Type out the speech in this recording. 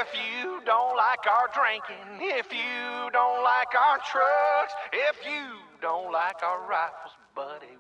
If you don't like our drinking, if you don't like our trucks, if you don't like our rifles, buddy,